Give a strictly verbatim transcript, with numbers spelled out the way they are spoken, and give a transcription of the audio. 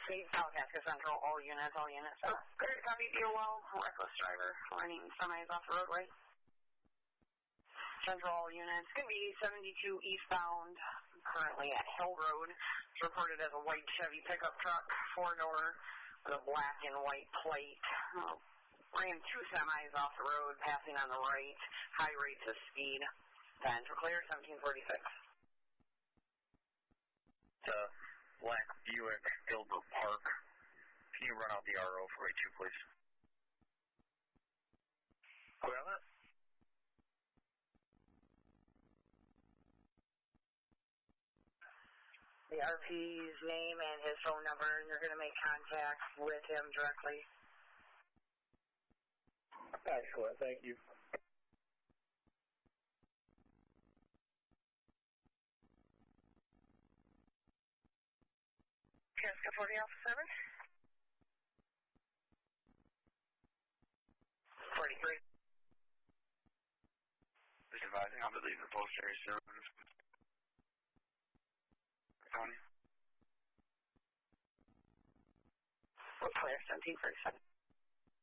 Kalkaska Central, all units, all units. Oh, clear to copy, B O L, reckless driver, running semis off the roadway. Central, all units. Going to be seventy-two eastbound, currently at Hill Road. It's reported as a white Chevy pickup truck, four-door, with a black and white plate. Oh, ran two semis off the road, passing on the right, high rates of speed. Central clear, seventeen forty-six. The black Buick Gilbert Park. Can you run out the R O for A two, please? Who have it? The R P's name and his phone number, and you're going to make contact with him directly. Excellent, thank you. Kalkaska forty Alpha seven. forty-three. Just advising, I'll be leaving the post area soon. County. We're clear, seventeen forty-seven.